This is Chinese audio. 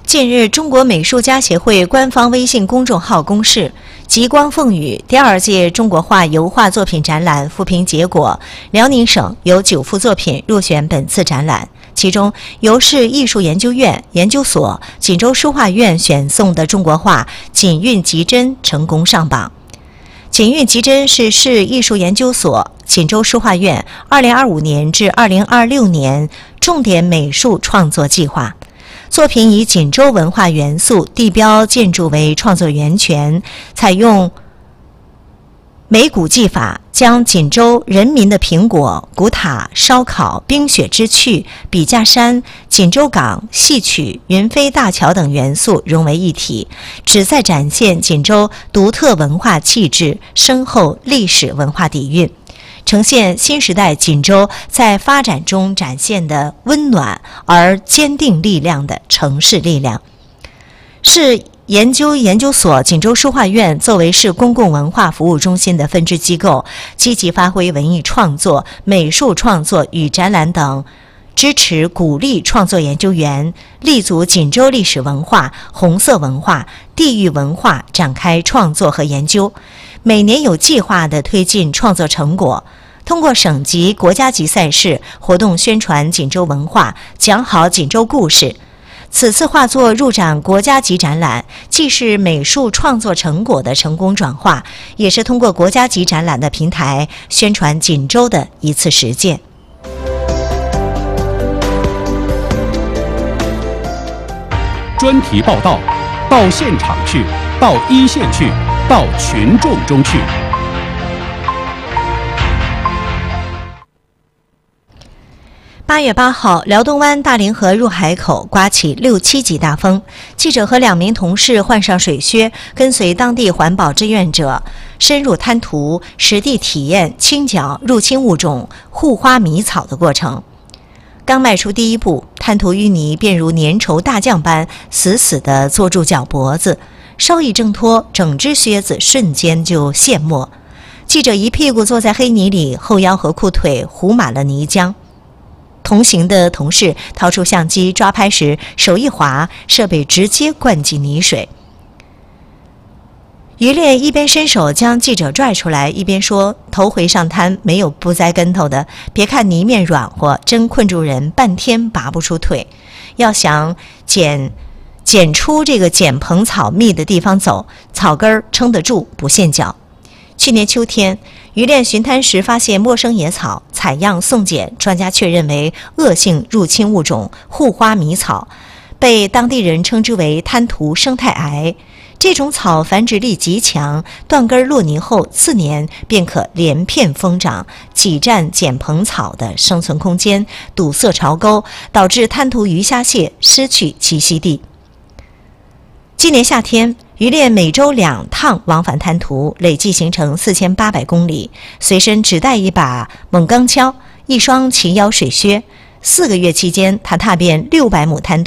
近日，中国美术家协会官方微信公众号公示极光凤羽第2届中国画油画作品展览复评结果，辽宁省有9幅作品入选本次展览，其中由市艺术研究院研究所、锦州书画院选送的中国画《锦韵极真》成功上榜。锦韵极真是市艺术研究所、锦州书画院2025年至2026年重点美术创作计划。作品以锦州文化元素、地标建筑为创作源泉，采用美古技法，将锦州人民的苹果、古塔、烧烤、冰雪之趣、笔架山、锦州港、戏曲、云飞大桥等元素融为一体，旨在展现锦州独特文化气质、深厚历史文化底蕴，呈现新时代锦州在发展中展现的温暖而坚定力量的城市力量。市研究所锦州书画院作为市公共文化服务中心的分支机构，积极发挥文艺创作、美术创作与展览等，支持鼓励创作研究员立足锦州历史文化、红色文化、地域文化展开创作和研究，每年有计划地推进创作成果，通过省级、国家级赛事活动宣传锦州文化，讲好锦州故事。此次画作入展国家级展览，既是美术创作成果的成功转化，也是通过国家级展览的平台宣传锦州的一次实践。 专题报道，到现场去，到一线去，到群众中去。 8月8号，辽东湾大凌河入海口刮起6、7级大风，记者和2名同事换上水靴，跟随当地环保志愿者深入滩涂，实地体验清剿入侵物种护花迷草的过程。刚迈出第一步，滩涂淤泥便如粘稠大酱般死死地坐住脚脖子，稍一挣脱，整只靴子瞬间就陷没。记者一屁股坐在黑泥里，后腰和裤腿糊满了泥浆。同行的同事掏出相机抓拍时，手一滑，设备直接灌进泥水。于烈一边伸手将记者拽出来，一边说：“头回上滩没有不栽跟头的，别看泥面软和，真困住人，半天拔不出腿。要想捡出这个碱蓬草密的地方走，草根撑得住，不陷脚。”去年秋天，于烈巡滩时发现陌生野草，采样送检，专家确认为恶性入侵物种护花迷草，被当地人称之为滩涂生态癌。这种草繁殖力极强，断根落泥后4年便可连片疯长，挤占碱蓬草的生存空间，堵塞潮沟，导致滩涂鱼虾蟹失去栖息地。今年夏天，于烈每周2趟往返滩涂，累计行程4800公里，随身只带一把锰钢锹、一双齐腰水靴。4个月期间，他踏遍600亩滩涂。